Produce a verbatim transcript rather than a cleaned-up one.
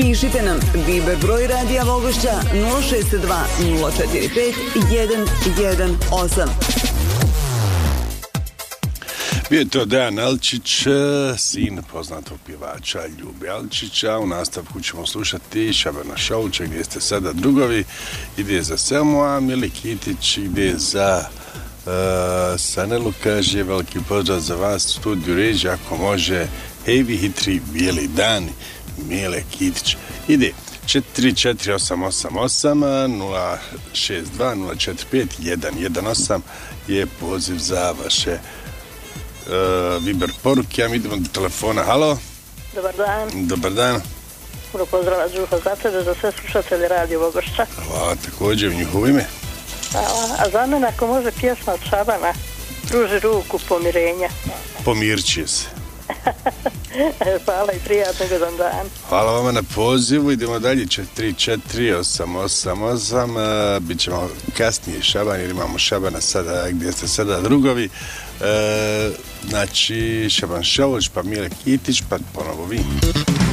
Pišite nam Viber broj Radija Vogošća nula šest dva nula četiri pet jedan jedan osam. Bio je to Dejan Alčić, sin poznatog pjevača Ljube Alčića. U nastavku ćemo slušati Šabana Šauča, gdje ste sada drugovi, ide za Selmu, a Mili Kitić ide za uh, Sanelu, kaže veliki pozdrav za vas u studiju ređe, ako može, hej vi hitri bijeli dani, Mile Kitić. Ide četiri četiri osam osam osam nula šest dva nula četiri pet jedan jedan osam je poziv za vaše Uh, Viber poruke, a mi idemo do telefona. Halo? Dobar dan. Dobar dan. Puno pozdrava Đuha za tebe, za sve slušatelje Radio Vogošća. Hvala, također u njihovo ime. Hvala. A za mene ako može pjesma od Šabana, Pruži ruku pomirenja. Pomirči se. Hvala i prijatnog jedan dan. Hvala vama na pozivu, idemo dalje. Četiri četiri osam osam osam, bit ćemo kasnije Šaban, jer imamo Šabana sada gdje ste sada drugovi. E, znači Šaban Šauč, pa Mile Kitić, pa ponovo vi.